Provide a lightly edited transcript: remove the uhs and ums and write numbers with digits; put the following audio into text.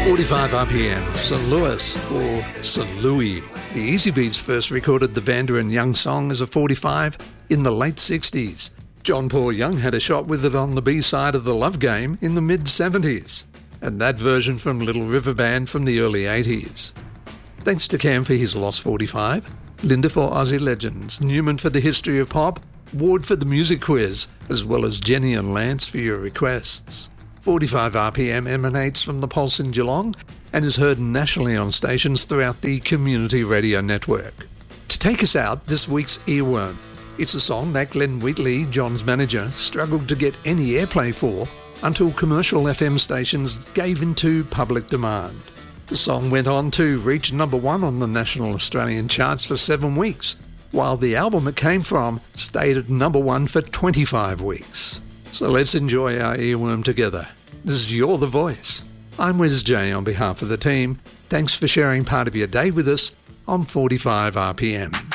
45 RPM, St. Louis, or St. Louis. The Easy Beats first recorded the Vanda and Young song as a 45 in the late 60s. John Paul Young had a shot with it on the B-side of The Love Game in the mid-70s, and that version from Little River Band from the early 80s. Thanks to Cam for his Lost 45, Linda for Aussie Legends, Newman for the History of Pop, Ward for the Music Quiz, as well as Jenny and Lance for your requests. 45 RPM emanates from the Pulse in Geelong and is heard nationally on stations throughout the Community Radio Network. To take us out, this week's Earworm. It's a song that Glenn Wheatley, John's manager, struggled to get any airplay for until commercial FM stations gave into public demand. The song went on to reach number 1 on the national Australian charts for 7 weeks, while the album it came from stayed at number 1 for 25 weeks. So let's enjoy our earworm together. This is You're the Voice. I'm Wes J on behalf of the team. Thanks for sharing part of your day with us on 45 RPM.